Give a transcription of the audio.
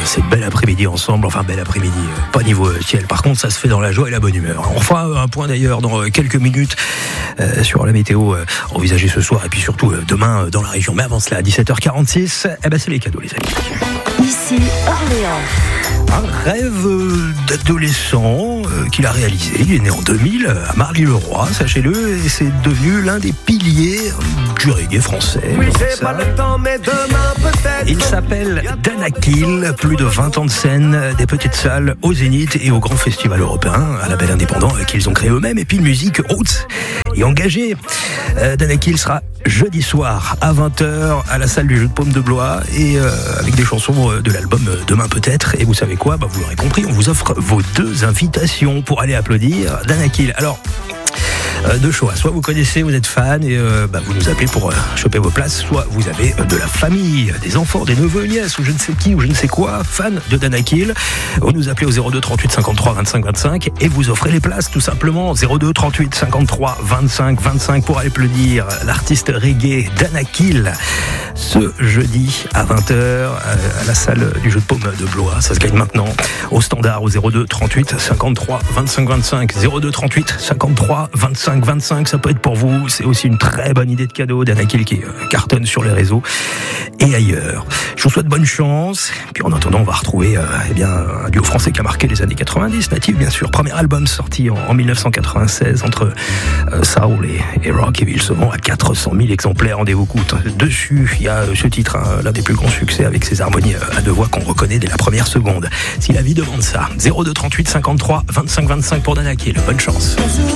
ces belles après-midi ensemble. Enfin, bel après-midi, pas niveau ciel. Par contre, ça se fait dans la joie et la bonne humeur. On fera un point d'ailleurs dans quelques minutes sur la météo envisagée ce soir et puis surtout demain dans la région. Mais avant cela, à 17h46, c'est les cadeaux, les amis. Ici Orléans. Un rêve d'adolescent qu'il a réalisé. Il est né en 2000 à Marly-le-Roi, sachez-le, et c'est devenu l'un des piliers du reggae français. Oui, j'ai pas le temps, mais demain peut-être. Il s'appelle Danakil, plus de 20 ans de scène, des petites salles au Zénith et au grand festival européen, un label indépendant qu'ils ont créé eux-mêmes, et puis une musique roots et engagée. Danakil sera jeudi soir à 20h à la salle du Jeu de Paume de Blois et avec des chansons de l'album Demain peut-être. Et vous savez quoi, vous l'aurez compris, on vous offre vos 2 invitations pour aller applaudir Danakil. Alors, 2 choix, soit vous connaissez, vous êtes fan et vous nous appelez pour choper vos places, soit vous avez de la famille, des enfants, des neveux, nièces ou je ne sais qui ou je ne sais quoi, fan de Danakil. Vous nous appelez au 02 38 53 25 25 et vous offrez les places tout simplement. 02 38 53 25 25 pour aller applaudir l'artiste reggae Danakil ce jeudi à 20h à la salle du Jeu de Paume de Blois. Ça se gagne maintenant au standard au 02 38 53 25 25. 02 38 53 25 25, ça peut être pour vous. C'est aussi une très bonne idée de cadeau. Danakil qui cartonne sur les réseaux et ailleurs. Je vous souhaite bonne chance. Puis en attendant, on va retrouver un duo français qui a marqué les années 90, Native bien sûr. Premier album sorti en 1996 entre soul et rock. Et il se vend à 400 000 exemplaires. Rendez-vous compte. Dessus, il y a ce titre, l'un des plus grands succès avec ses harmonies à 2 voix qu'on reconnaît dès la première seconde. Si la vie demande ça, 02 38 53 25 25 pour Danakil. Bonne chance.